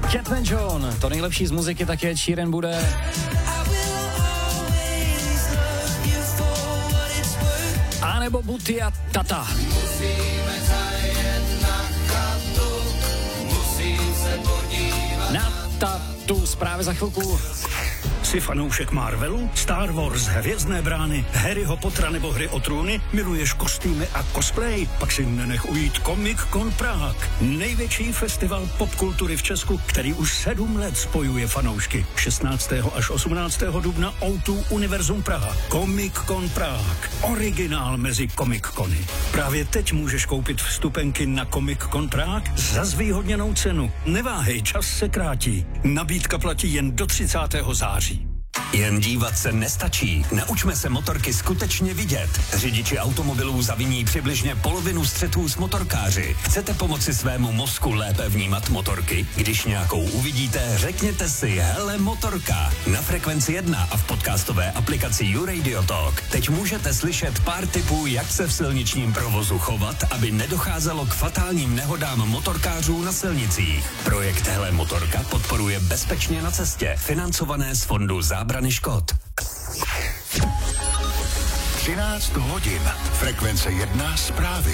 Catman John, to nejlepší z muziky také Sheeran bude. A nebo Butia Tata. Na Tatu zprávy za chvilku. Jsi fanoušek Marvelu, Star Wars, Hvězdné brány, Harryho Pottera nebo Hry o trůny? Miluješ kostýmy a cosplay? Pak si nenech ujít Comic Con Prague. Největší festival popkultury v Česku, který už 7 let spojuje fanoušky. 16. až 18. dubna O2 Univerzum Praha. Comic Con Prague. Originál mezi Comic Cony. Právě teď můžeš koupit vstupenky na Comic Con Prague za zvýhodněnou cenu. Neváhej, čas se krátí. Nabídka platí jen do 30. září. Jen dívat se nestačí. Naučme se motorky skutečně vidět. Řidiči automobilů zaviní přibližně polovinu střetů s motorkáři. Chcete pomoci svému mozku lépe vnímat motorky? Když nějakou uvidíte, řekněte si hele motorka. Na Frekvenci 1 a v podcastové aplikaci YouRadio Talk teď můžete slyšet pár tipů, jak se v silničním provozu chovat, aby nedocházelo k fatálním nehodám motorkářů na silnicích. Projekt Hele motorka podporuje Bezpečně na cestě, financované z fondu zábrany škod. 13 hodin. Frekvence 1 zprávy.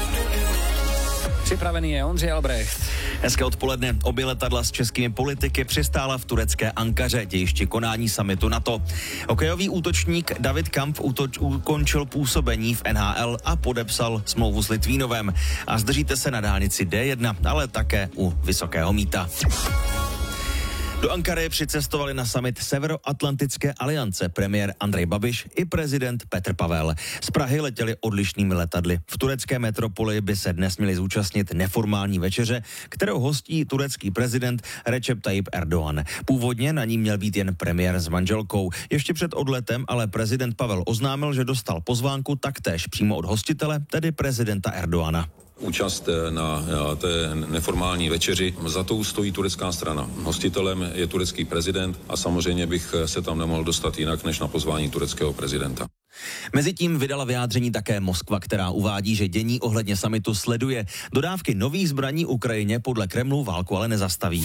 Připravený je Ondřej Albrecht. Hezké odpoledne. Obě letadla s českými politiky přistála v turecké Ankaře, dějišti konání summitu NATO. Hokejový útočník David Kampf ukončil působení v NHL a podepsal smlouvu s Litvínovem. A zdržíte se na dálnici D1, ale také u Vysokého Mýta. Do Ankary přicestovali na summit Severoatlantické aliance premiér Andrej Babiš i prezident Petr Pavel. Z Prahy letěli odlišnými letadly. V turecké metropoli by se dnes měli zúčastnit neformální večeře, kterou hostí turecký prezident Recep Tayyip Erdogan. Původně na ní měl být jen premiér s manželkou. Ještě před odletem ale prezident Pavel oznámil, že dostal pozvánku taktéž přímo od hostitele, tedy prezidenta Erdogana. Účast na té neformální večeři, za tou stojí turecká strana. Hostitelem je turecký prezident a samozřejmě bych se tam nemohl dostat jinak než na pozvání tureckého prezidenta. Mezitím vydala vyjádření také Moskva, která uvádí, že dění ohledně summitu sleduje. Dodávky nových zbraní Ukrajině podle Kremlu válku ale nezastaví.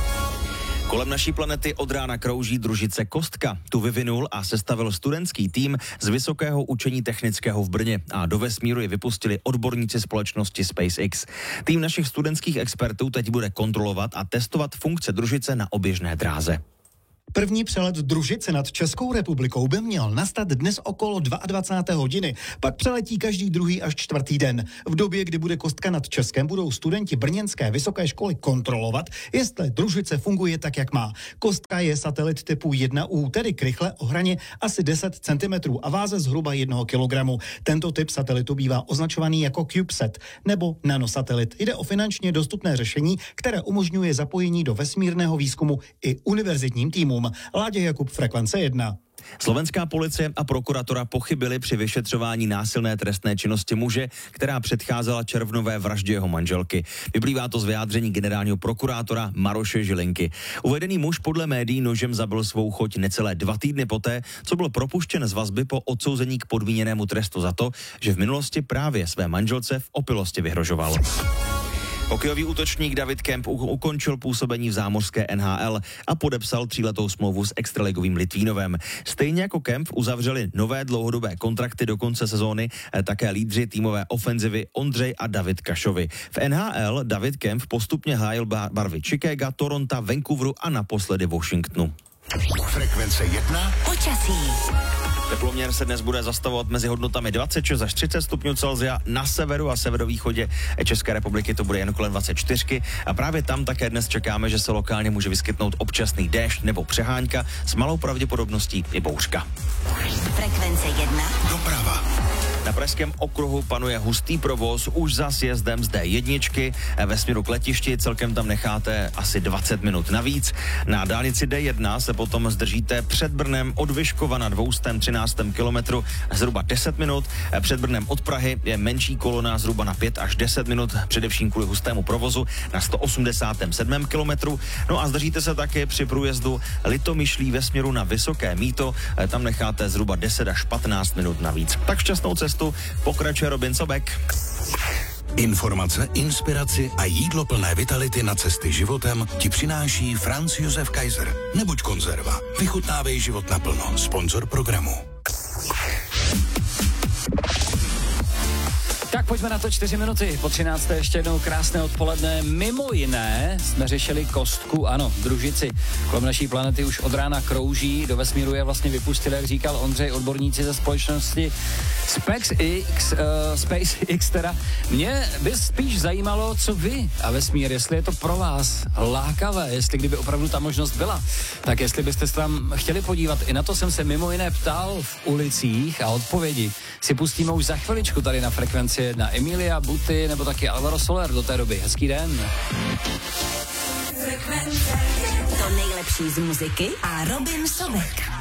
Kolem naší planety od rána krouží družice Kostka. Tu vyvinul a sestavil studentský tým z Vysokého učení technického v Brně a do vesmíru je vypustili odborníci společnosti SpaceX. Tým našich studentských expertů teď bude kontrolovat a testovat funkce družice na oběžné dráze. První přelet družice nad Českou republikou by měl nastat dnes okolo 22. hodiny. Pak přeletí každý druhý až čtvrtý den. V době, kdy bude Kostka nad Českem, budou studenti brněnské vysoké školy kontrolovat, jestli družice funguje tak, jak má. Kostka je satelit typu 1U, tedy krychle o hraně asi 10 cm a váze zhruba 1 kilogramu. Tento typ satelitu bývá označovaný jako CubeSat nebo nanosatelit. Jde o finančně dostupné řešení, které umožňuje zapojení do vesmírného výzkumu i univerzitním týmům. Láďa Jakub, Frekvence 1. Slovenská policie a prokuratura pochybili při vyšetřování násilné trestné činnosti muže, která předcházela červnové vraždě jeho manželky. Vyplývá to z vyjádření generálního prokurátora Maroše Žilinky. Uvedený muž podle médií nožem zabil svou choť necelé 2 týdny poté, co byl propuštěn z vazby po odsouzení k podmíněnému trestu za to, že v minulosti právě své manželce v opilosti vyhrožoval. Hokejový útočník David Kemp ukončil působení v zámořské NHL a podepsal 3letou smlouvu s extraligovým Litvínovem. Stejně jako Kemp uzavřeli nové dlouhodobé kontrakty do konce sezóny také lídři týmové ofenzivy Ondřej a David Kašovi. V NHL David Kemp postupně hájil barvy Chicaga, Toronto, Vancouveru a naposledy Washingtonu. Frekvence 1. Počasí. Teploměr se dnes bude zastavovat mezi hodnotami 26 až 30 stupňů Celsia. Na severu a severovýchodě České republiky to bude jen kolem 24. A právě tam také dnes čekáme, že se lokálně může vyskytnout občasný déšť nebo přehánka s malou pravděpodobností i bouřka. Frekvence 1. Doprava. Na Pražském okruhu panuje hustý provoz už za sjezdem z D1 ve směru k letišti, celkem tam necháte asi 20 minut navíc. Na dálnici D1 se potom zdržíte před Brnem od Vyškova na 213. kilometru zhruba 10 minut. Před Brnem od Prahy je menší kolona zhruba na 5 až 10 minut, především kvůli hustému provozu na 187. kilometru. No a zdržíte se také při průjezdu Litomyšlí ve směru na Vysoké Mýto, tam necháte zhruba 10 až 15 minut navíc. Tak šťastnou cestu pokračuje Robin Sobek. Informace, inspiraci a jídlo plné vitality na cesty životem ti přináší Franz Josef Kaiser. Nebuď konzerva. Vychutnávej život naplno. Sponzor programu. Tak pojďme na to 4 minuty. Po 13. ještě jednou krásné odpoledne. Mimo jiné jsme řešili kostku, ano, družici. Kolem naší planety už od rána krouží, do vesmíru je vlastně vypustili, jak říkal Ondřej, odborníci ze společnosti SpaceX teda. Mě by spíš zajímalo, co vy a vesmír, jestli je to pro vás lákavé, jestli kdyby opravdu ta možnost byla, tak jestli byste se tam chtěli podívat. I na to jsem se mimo jiné ptal v ulicích a odpovědi si pustíme už za chviličku tady na Frekvenci 1. Emilia, Buty nebo taky Alvaro Soler do té doby. Hezký den. To nejlepší z muziky a Robin Sobek.